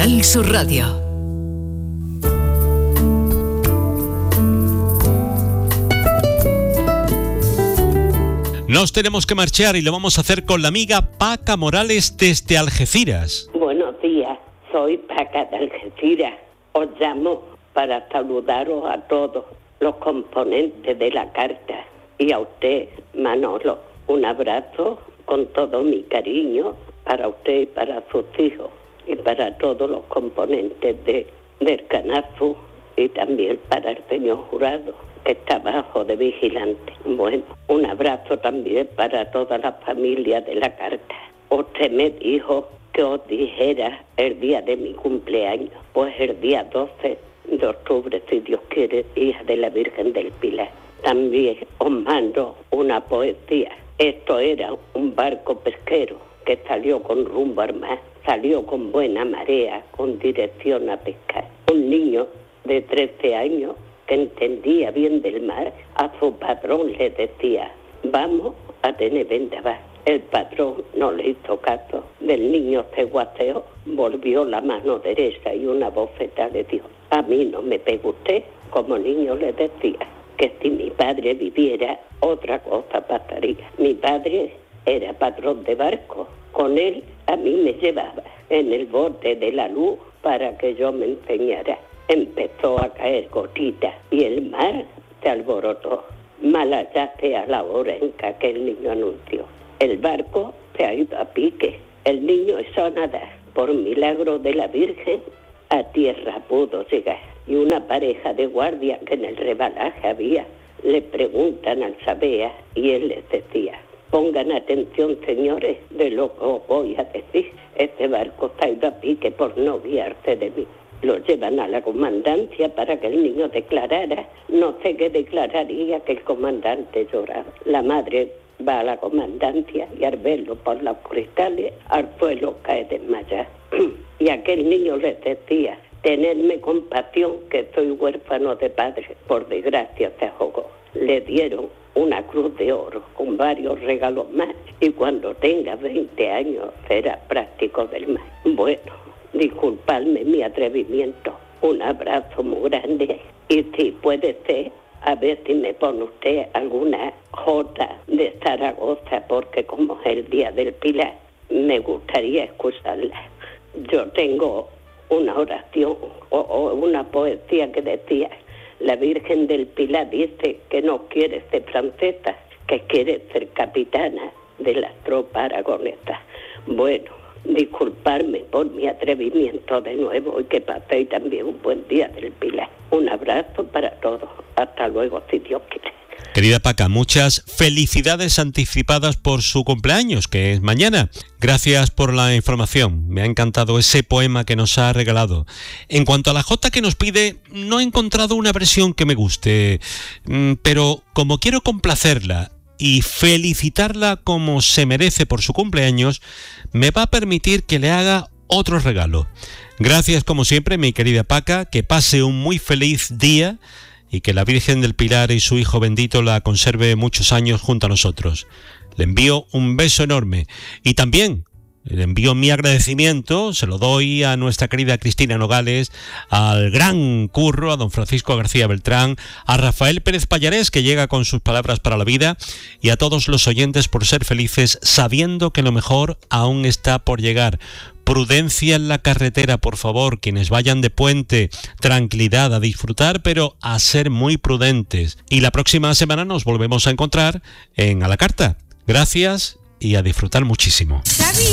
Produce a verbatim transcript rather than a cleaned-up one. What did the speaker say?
Canal Sur Radio. Nos tenemos que marchar y lo vamos a hacer con la amiga Paca Morales desde Algeciras. Buenos días, soy Paca de Algeciras. Os llamo para saludaros a todos los componentes de la carta y a usted, Manolo. Un abrazo con todo mi cariño para usted y para sus hijos y para todos los componentes de, del Canafu y también para el señor Jurado, que está bajo de vigilante. Bueno, un abrazo también para toda la familia de la carta. Usted me dijo que os dijera el día de mi cumpleaños, pues el día doce de octubre, si Dios quiere, hija de la Virgen del Pilar. También os mando una poesía. Esto era un barco pesquero que salió con rumbo al mar, salió con buena marea, con dirección a pescar. Un niño de trece años que entendía bien del mar, a su patrón le decía: vamos a tener vendaval. El patrón no le hizo caso, del niño se guaseó, volvió la mano derecha y una bofeta le dijo: a mí no me pega usted. Como niño le decía que si mi padre viviera, otra cosa pasaría. Mi padre era patrón de barco, con él a mí me llevaba en el bote de la luz para que yo me enseñara. Empezó a caer gotita y el mar se alborotó. Mala ya sea la hora en que aquel niño anunció. El barco se ha ido a pique. El niño echó a nadar. Por milagro de la Virgen, a tierra pudo llegar. Y una pareja de guardias que en el rebalaje había, le preguntan al sabea y él les decía: pongan atención, señores, de lo que os voy a decir. Este barco se ha ido a pique por no guiarse de mí. Lo llevan a la comandancia para que el niño declarara. No sé qué declararía, que el comandante lloraba. La madre va a la comandancia y al verlo por los cristales, al suelo cae desmayado. Y aquel niño les decía: tenedme compasión, que soy huérfano de padre. Por desgracia se ahogó. Le dieron una cruz de oro con varios regalos más, y cuando tenga veinte años será práctico del mar. Bueno, disculpadme mi atrevimiento. Un abrazo muy grande. Y si puede ser, a ver si me pone usted alguna jota de Zaragoza, porque como es el Día del Pilar, me gustaría escucharla. Yo tengo una oración o, o una poesía que decía: la Virgen del Pilar dice que no quiere ser francesa, que quiere ser capitana de las tropas aragonesas. Bueno, disculparme por mi atrevimiento de nuevo y que paséis también un buen Día del Pilar. Un abrazo para todos. Hasta luego, si Dios quiere. Querida Paca, muchas felicidades anticipadas por su cumpleaños, que es mañana. Gracias por la información. Me ha encantado ese poema que nos ha regalado. En cuanto a la jota que nos pide, no he encontrado una versión que me guste, pero como quiero complacerla y felicitarla como se merece por su cumpleaños, me va a permitir que le haga otro regalo. Gracias como siempre, mi querida Paca, que pase un muy feliz día y que la Virgen del Pilar y su Hijo bendito la conserve muchos años junto a nosotros. Le envío un beso enorme y también le envío mi agradecimiento, se lo doy a nuestra querida Cristina Nogales, al gran Curro, a don Francisco García Beltrán, a Rafael Pérez Pallarés, que llega con sus palabras para la vida, y a todos los oyentes por ser felices sabiendo que lo mejor aún está por llegar. Prudencia en la carretera, por favor, quienes vayan de puente, tranquilidad, a disfrutar, pero a ser muy prudentes. Y la próxima semana nos volvemos a encontrar en A la Carta. Gracias y a disfrutar muchísimo.